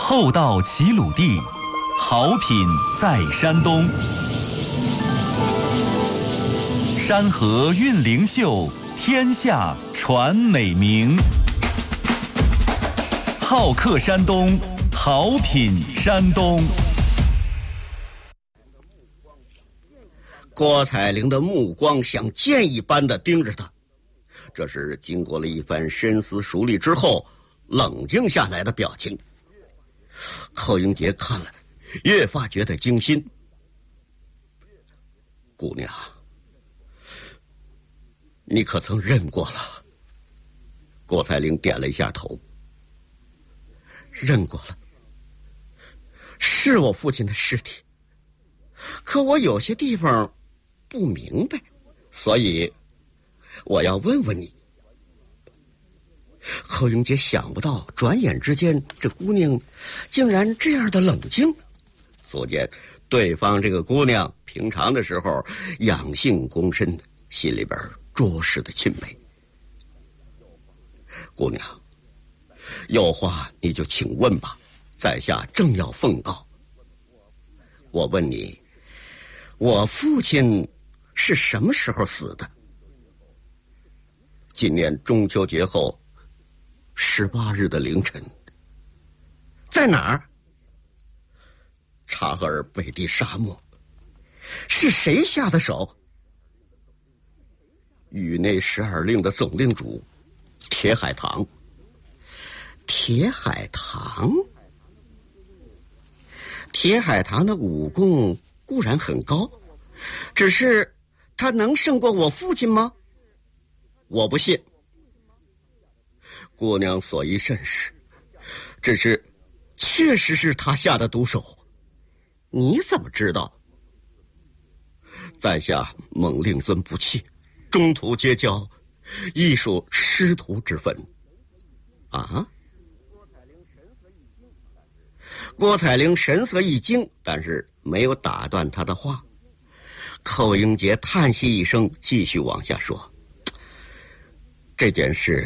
厚道齐鲁地，好品在山东。山河韵灵秀，天下传美名。好客山东，好品山东。 郭采玲的目光像箭一般地盯着他，这是经过了一番深思熟虑之后冷静下来的表情。寇英杰看了越发觉得惊心。姑娘，你可曾认过了？郭采玲点了一下头。认过了，是我父亲的尸体，可我有些地方不明白，所以我要问问你。寇英杰想不到转眼之间这姑娘竟然这样的冷静，足见对方这个姑娘平常的时候养性躬身，心里边着实的钦佩。姑娘，有话你就请问吧，在下正要奉告。我问你，我父亲是什么时候死的？今年中秋节后18日的凌晨。在哪儿？察哈尔北地沙漠。是谁下的手？宇内12令的总令主铁海棠。铁海棠？铁海棠的武功固然很高，只是他能胜过我父亲吗？我不信。姑娘所疑甚是，只是确实是他下的毒手。你怎么知道？在下蒙令尊不弃，中途结交，亦属师徒之分。啊？郭采玲神色一惊，但是没有打断他的话。寇英杰叹息一声，继续往下说。这件事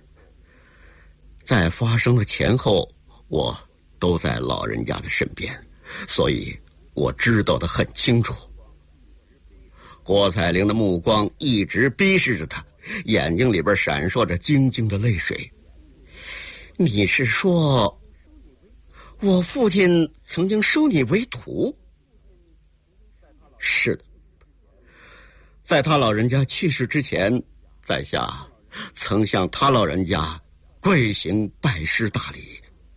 在发生的前后，我都在老人家的身边，所以我知道得很清楚。郭采玲的目光一直逼视着他，眼睛里边闪烁着晶晶的泪水。你是说我父亲曾经收你为徒？是的，在他老人家去世之前，在下曾向他老人家跪行拜师大礼。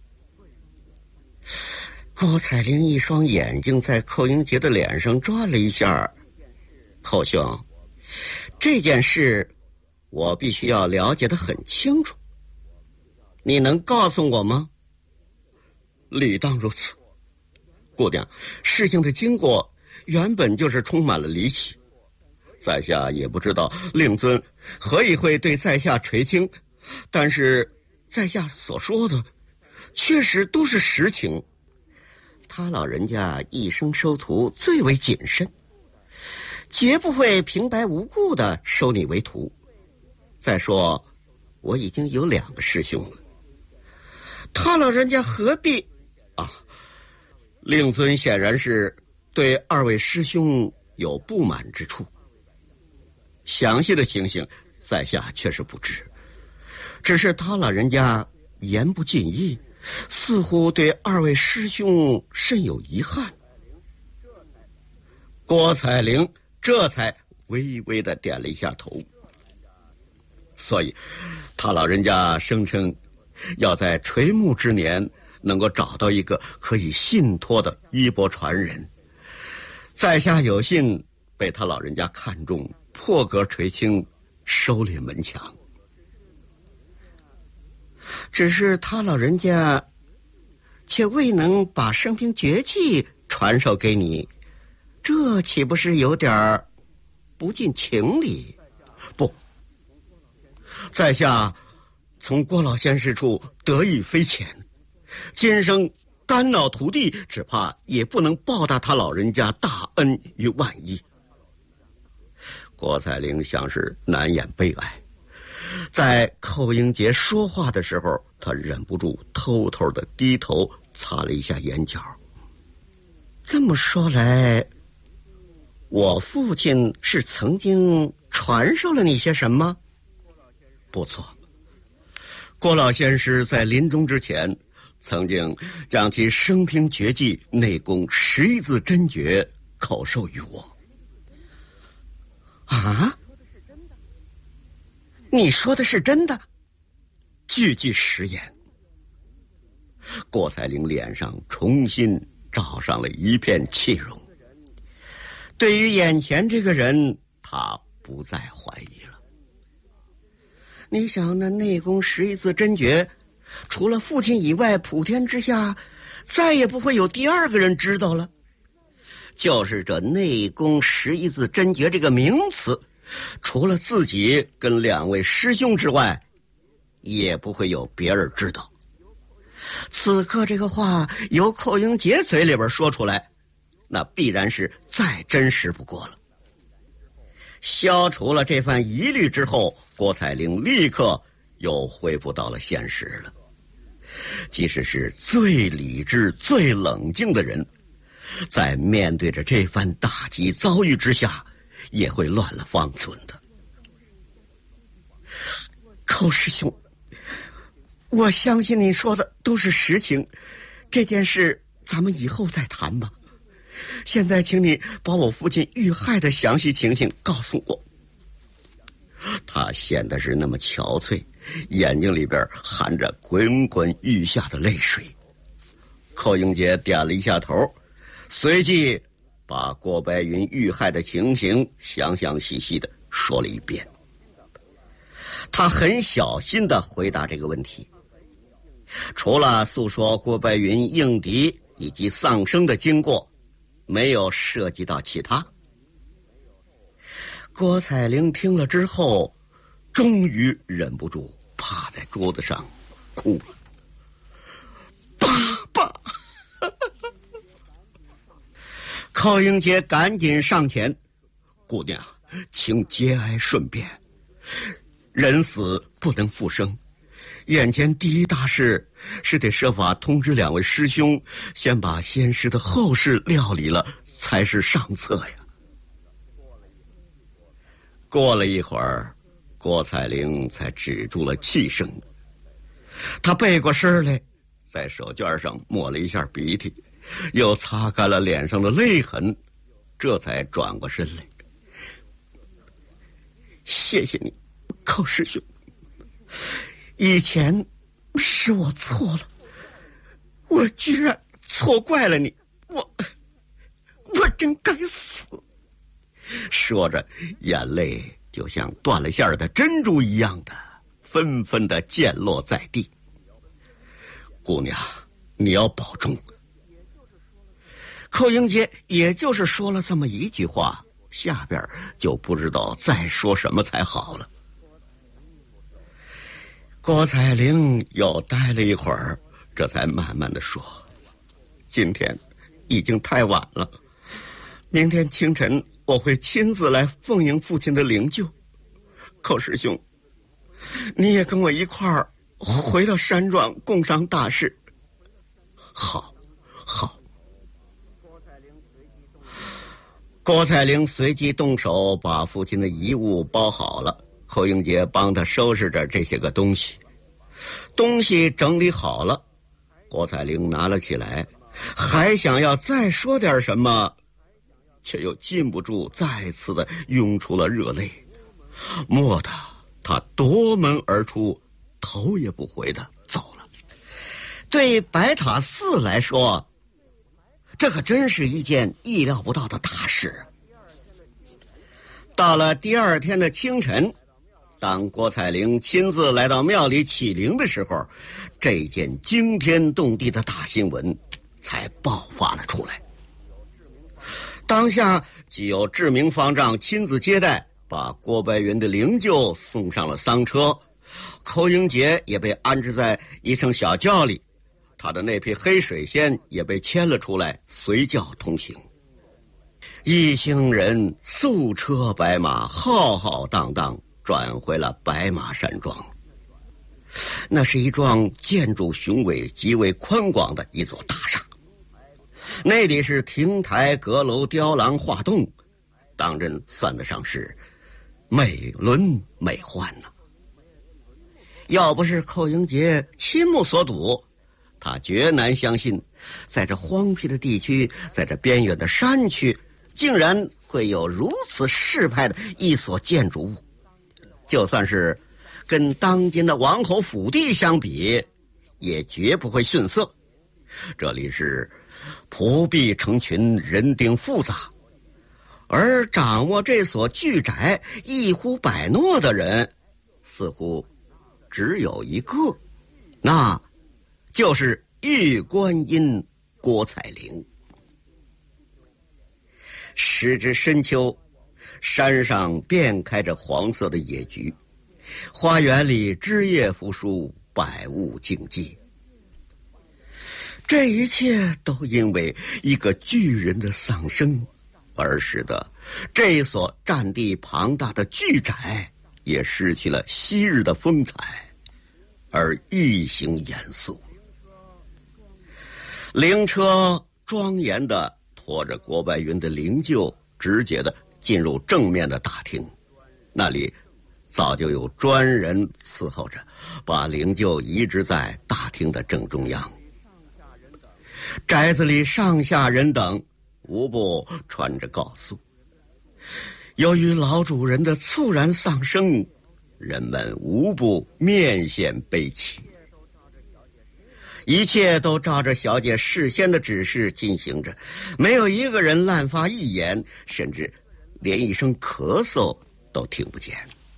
郭采玲一双眼睛在寇英杰的脸上转了一下。寇兄，这件事我必须要了解得很清楚，你能告诉我吗？理当如此。姑娘，事情的经过原本就是充满了离奇，在下也不知道令尊何以会对在下垂青，但是在下所说的确实都是实情。他老人家一生收徒最为谨慎，绝不会平白无故地收你为徒。再说我已经有2个师兄了，他老人家何必令尊显然是对2位师兄有不满之处，详细的情形在下确实不知，只是他老人家言不尽意，似乎对2位师兄甚有遗憾。郭采玲这才微微地点了一下头。所以他老人家声称要在垂暮之年能够找到一个可以信托的衣钵传人。在下有幸被他老人家看中，破格垂青，收敛门墙。只是他老人家却未能把生平绝技传授给你，这岂不是有点不近情理？不，在下从郭老先生处得意非浅，今生肝脑涂地，只怕也不能报答他老人家大恩于万一。郭采玲像是难掩悲哀，在寇英杰说话的时候，他忍不住偷偷地低头擦了一下眼角。这么说来，我父亲是曾经传授了你些什么？不错，郭老先师在临终之前，曾经将其生平绝技内功11字真诀口授于我。啊？你说的是真的？句句实言。郭采灵脸上重新罩上了一片气容。对于眼前这个人，他不再怀疑了。你想，那内功11字真诀，除了父亲以外，普天之下再也不会有第二个人知道了。就是这内功11字真诀这个名词，除了自己跟2位师兄之外，也不会有别人知道。此刻这个话由寇英杰嘴里边说出来，那必然是再真实不过了。消除了这番疑虑之后，郭采灵立刻又恢复到了现实了。即使是最理智最冷静的人，在面对着这番大吉遭遇之下，也会乱了方寸的。寇师兄，我相信你说的都是实情，这件事咱们以后再谈吧。现在请你把我父亲遇害的详细情形告诉我。他显得是那么憔悴，眼睛里边含着滚滚欲下的泪水。寇英杰点了一下头，随即把郭白云遇害的情形详详细细的说了一遍。他很小心地回答这个问题，除了诉说郭白云应敌以及丧生的经过，没有涉及到其他。郭采灵听了之后，终于忍不住趴在桌子上哭了。爸爸！寇英杰赶紧上前，姑娘，请节哀顺变，人死不能复生，眼前第一大事是得设法通知2位师兄，先把先师的后事料理了，才是上策呀。过了一会儿，郭采灵才止住了气声。他背过身来，在手绢上抹了一下鼻涕，又擦干了脸上的泪痕，这才转过身来。谢谢你，寇师兄，以前是我错了，我居然错怪了你，我真该死。说着，眼泪就像断了线的珍珠一样的纷纷的溅落在地。姑娘，你要保重。寇英杰也就是说了这么一句话，下边就不知道再说什么才好了。郭采灵又待了一会儿，这才慢慢的说：今天已经太晚了，明天清晨我会亲自来奉迎父亲的灵柩。寇师兄，你也跟我一块儿回到山庄共商大事。好。郭采灵随即动手把父亲的遗物包好了，寇英杰帮他收拾着这些个东西。东西整理好了，郭采灵拿了起来，还想要再说点什么，却又禁不住再次的涌出了热泪。蓦地他夺门而出，头也不回的走了。对白塔寺来说，这可真是一件意料不到的大事。到了第2天的清晨，当郭采灵亲自来到庙里启灵的时候，这件惊天动地的大新闻才爆发了出来。当下既有知名方丈亲自接待，把郭白云的灵柩送上了丧车，寇英杰也被安置在一乘小轿里，他的那匹黑水仙也被牵了出来，随轿同行。一行人素车白马，浩浩荡荡转回了白马山庄。 那是一幢建筑雄伟、极为宽广的一座大厦，内里是亭台阁楼、雕廊画栋，当真算得上是美轮美奂呢。要不是寇英杰亲目所睹，他绝难相信，在这荒僻的地区，在这边远的山区，竟然会有如此气派的一所建筑物。就算是跟当今的王侯府邸相比，也绝不会逊色。这里是仆婢成群，人丁复杂，而掌握这所巨宅一呼百诺的人，似乎只有一个，那就是玉观音郭采龄。时值深秋，山上遍开着黄色的野菊，花园里枝叶扶疏，百物竞技。这一切都因为一个巨人的丧生，而使得这所占地庞大的巨宅也失去了昔日的风采，而异形严肃。灵车庄严地拖着郭白云的灵柩，直接地进入正面的大厅，那里早就有专人伺候着，把灵柩移植在大厅的正中央。宅子里上下人等无不传着告诉，由于老主人的猝然丧生，人们无不面现悲戚。一切都照着小姐事先的指示进行着，没有一个人滥发一言，甚至连一声咳嗽都听不见。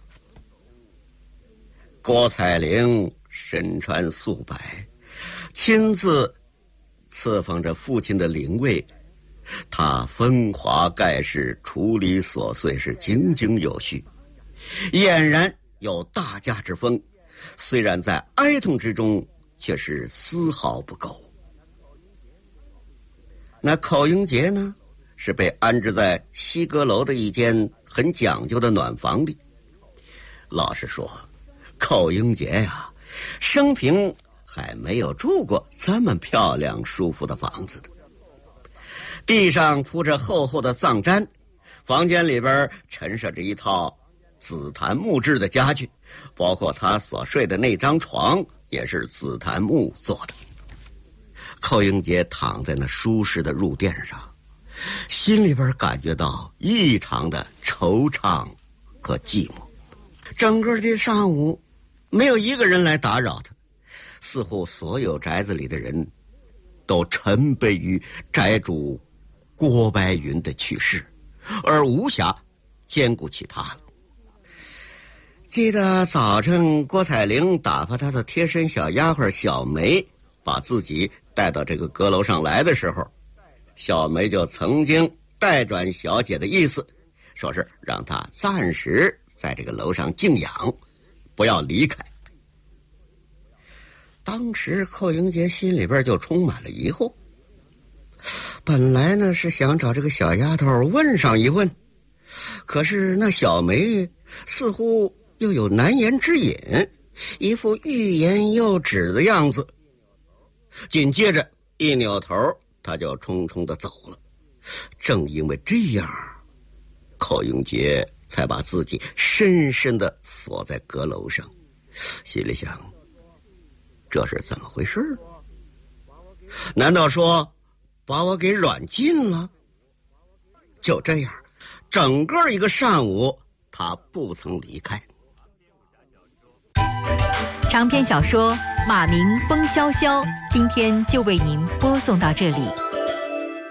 郭采龄身穿素白，亲自侍奉着父亲的灵位，他风华盖世，处理琐碎是井井有序，俨然有大家之风，虽然在哀痛之中，却是丝毫不苟。那寇英杰呢，是被安置在西阁楼的一间很讲究的暖房里。老实说，寇英杰呀，生平还没有住过这么漂亮舒服的房子的。地上铺着厚厚的藏毡，房间里边陈设着一套紫檀木质的家具，包括他所睡的那张床也是紫檀木做的。寇英杰躺在那舒适的褥垫上，心里边感觉到异常的惆怅和寂寞。整个的上午没有一个人来打扰他，似乎所有宅子里的人都沉悲于宅主郭白云的去世，而无暇兼顾起他了。记得早晨郭采龄打发他的贴身小丫鬟小梅把自己带到这个阁楼上来的时候，小梅就曾经代转小姐的意思，说是让她暂时在这个楼上静养，不要离开。当时寇英杰心里边就充满了疑惑，本来呢是想找这个小丫头问上一问，可是那小梅似乎又有难言之隐，一副欲言又止的样子。紧接着一扭头，他就匆匆地走了。正因为这样，寇英杰才把自己深深地锁在阁楼上，心里想，这是怎么回事？难道说把我给软禁了？就这样，整个一个上午他不曾离开。 长篇小说《马鸣风萧萧》今天就为您播送到这里。